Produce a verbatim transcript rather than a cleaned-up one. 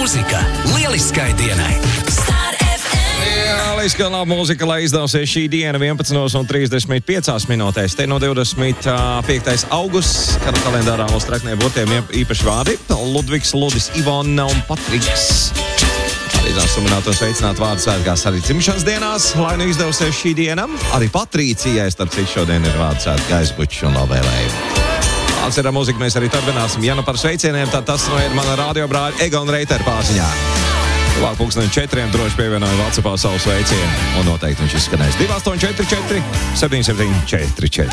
mūzika lieliskai dienai. Jā, lieliska laba mūzika, lai izdevsies šī diena vienpadsmit un trīsdesmit piecās minūtēs. Te no divdesmit piektais augusts, kad kalendārā mums traknē būtiem īpaši vārdi. Ludvigs, Ludis, Ivona un Patriks. Arī sumināt un sveicināt vārdu svētkās arī dzimšanas dienās, lai nu izdevsies šī diena. Arī Patrīcijai, starp citu, šodien ir vārdu svētki aizbuči un labvēlējumu. Tāds ir ar mūziku, mēs arī turpināsim. Ja nu par sveicieniem, tad tas no ir mana radiobrāļa Egona Reitera pārziņā. Tuvāk pulksteni četriem droši pievienoju WhatsAppā savu sveicienu, un noteikti viņš izskanēs divi astoņi četri četri septiņi septiņi četri četri.